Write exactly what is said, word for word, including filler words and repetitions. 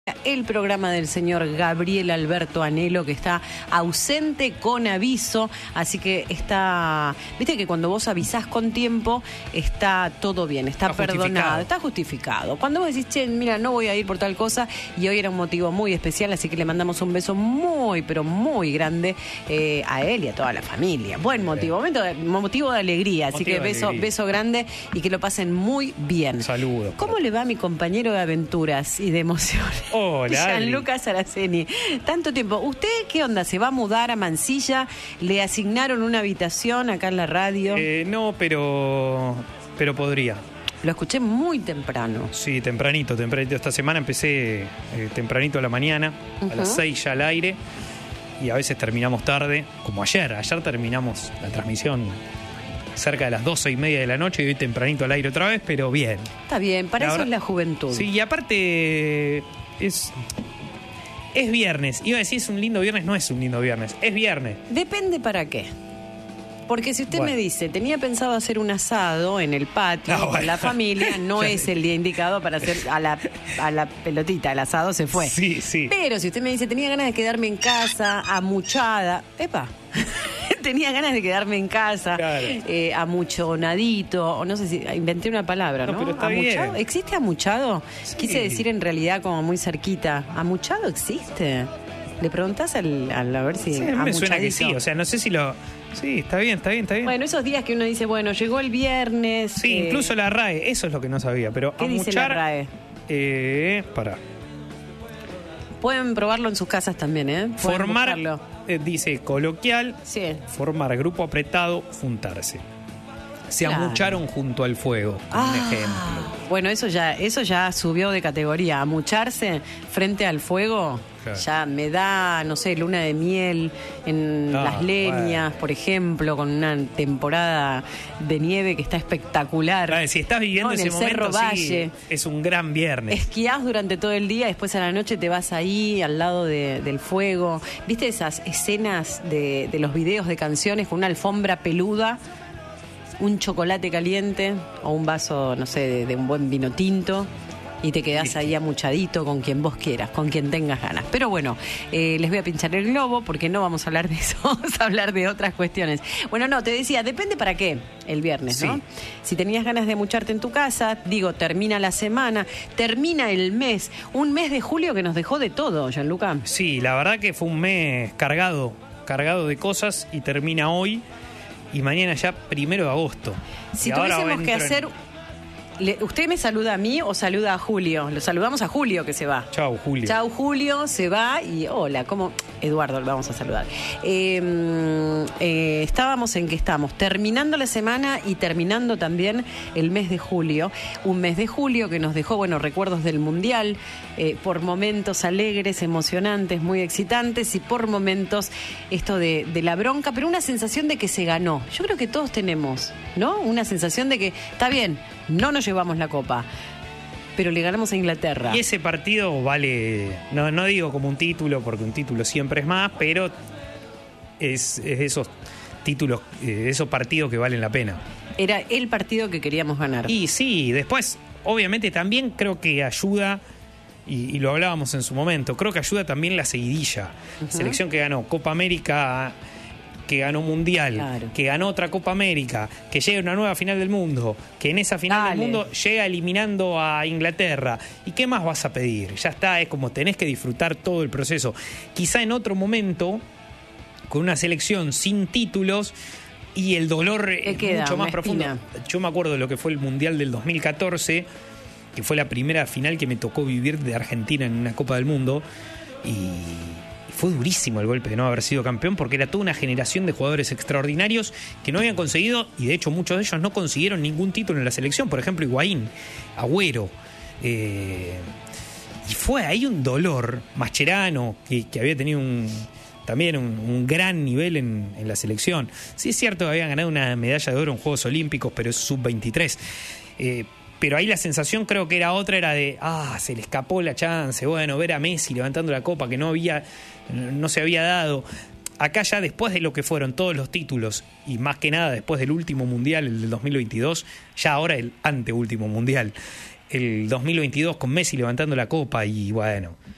El programa del señor Gabriel Alberto Anhelo, que está ausente con aviso, así que está, viste que cuando vos avisás con tiempo está todo bien, está, está perdonado, justificado. está justificado. Cuando vos decís, che, mira, no voy a ir por tal cosa, y hoy era un motivo muy especial, así que le mandamos un beso muy, pero muy grande eh, a él y a toda la familia. Buen motivo, momento de, motivo de alegría, así motivo que beso, alegría. beso grande y que lo pasen muy bien. Saludos. ¿Cómo le va a mi compañero de aventuras y de emociones? Hola, Gianluca Saraceni. Tanto tiempo. ¿Usted qué onda? ¿Se va a mudar a Mansilla? ¿Le asignaron una habitación acá en la radio? Eh, no, pero pero podría. Lo escuché muy temprano. Sí, tempranito, tempranito. Esta semana empecé eh, tempranito a la mañana, uh-huh. a las seis ya al aire, y a veces terminamos tarde, como ayer. Ayer terminamos la transmisión cerca de las doce y media de la noche y hoy tempranito al aire otra vez, pero bien. Está bien, para la eso verdad, es la juventud. Sí, y aparte es, es viernes. Iba a decir es un lindo viernes, no es un lindo viernes, es viernes. Depende para qué. Porque si usted bueno. me dice, tenía pensado hacer un asado en el patio no, con bueno. la familia, no es el día indicado para hacer a la, a la pelotita, el asado se fue. Sí, sí. Pero si usted me dice, tenía ganas de quedarme en casa, amuchada, epa, tenía ganas de quedarme en casa, claro. eh, amuchonadito, o no sé si, inventé una palabra, ¿no? No, pero está ¿Amuchado? bien. ¿Existe amuchado? Sí. Quise decir en realidad como muy cerquita. ¿Amuchado existe? ¿Le preguntás al, al a ver si... Sí, me suena que sí, o sea, no sé si lo... Sí, está bien, está bien, está bien. Bueno, esos días que uno dice, bueno, llegó el viernes... Sí, eh... incluso la R A E, eso es lo que no sabía, pero ¿Qué amuchar, dice la R A E? Eh, para. Pueden probarlo en sus casas también, ¿eh? Pueden formar, eh, dice, coloquial, sí. formar grupo apretado, juntarse. Se claro. amucharon junto al fuego, ah, un ejemplo. Bueno, eso ya, eso ya subió de categoría. Amucharse frente al fuego, claro. ya me da, no sé, luna de miel en ah, las leñas, bueno. por ejemplo, con una temporada de nieve que está espectacular. Claro, si estás viviendo no, ese en el momento, Cerro Valle, sí, es un gran viernes. Esquiás durante todo el día, después a la noche te vas ahí, al lado de, del fuego. ¿Viste esas escenas de, de los videos de canciones con una alfombra peluda? Un chocolate caliente o un vaso, no sé, de, de un buen vino tinto y te quedás ahí amuchadito con quien vos quieras, con quien tengas ganas. Pero bueno, eh, les voy a pinchar el globo porque no vamos a hablar de eso, vamos a hablar de otras cuestiones. Bueno, no, te decía, depende para qué el viernes, ¿no? Sí. Si tenías ganas de amucharte en tu casa, digo, termina la semana, termina el mes, un mes de julio que nos dejó de todo, Gianluca. Sí, la verdad que fue un mes cargado, cargado de cosas y termina hoy. Y mañana ya primero de agosto. Si tuviésemos que hacer... En... Le... ¿Usted me saluda a mí o saluda a Julio? Lo saludamos a Julio que se va. Chau, Julio. Chau, Julio, se va y hola, ¿cómo? Eduardo, lo vamos a saludar. Eh, eh, estábamos en que estamos terminando la semana y terminando también el mes de julio. Un mes de julio que nos dejó, bueno, recuerdos del Mundial, eh, por momentos alegres, emocionantes, muy excitantes y por momentos esto de, de la bronca, pero una sensación de que se ganó. Yo creo que todos tenemos, ¿no? Una sensación de que está bien, no nos llevamos la copa, pero le ganamos a Inglaterra. Y ese partido vale, no, no digo como un título, porque un título siempre es más, pero es, es esos títulos, eh, esos partidos que valen la pena. Era el partido que queríamos ganar. Y sí, después, obviamente también creo que ayuda, y, y lo hablábamos en su momento, creo que ayuda también la seguidilla. Uh-huh. Selección que ganó Copa América, que ganó Mundial, claro. que ganó otra Copa América, que llega a una nueva final del mundo, que en esa final Dale. del mundo llega eliminando a Inglaterra. ¿Y qué más vas a pedir? Ya está, es como tenés que disfrutar todo el proceso. Quizá en otro momento, con una selección sin títulos y el dolor es mucho más profundo. Yo me acuerdo de lo que fue el Mundial del dos mil catorce, que fue la primera final que me tocó vivir de Argentina en una Copa del Mundo, y... fue durísimo el golpe de no haber sido campeón porque era toda una generación de jugadores extraordinarios que no habían conseguido, y de hecho muchos de ellos no consiguieron ningún título en la selección. Por ejemplo, Higuaín, Agüero. Eh, y fue ahí un dolor. Mascherano, que, que había tenido un, también un, un gran nivel en, en la selección. Sí es cierto que habían ganado una medalla de oro en Juegos Olímpicos, pero es sub veintitrés. Eh, Pero ahí la sensación creo que era otra, era de, ah, se le escapó la chance, bueno, ver a Messi levantando la copa que no había, no se había dado. Acá ya después de lo que fueron todos los títulos, y más que nada después del último mundial, el del dos mil veintidós, ya ahora el anteúltimo mundial, el dos mil veintidós con Messi levantando la copa, y bueno,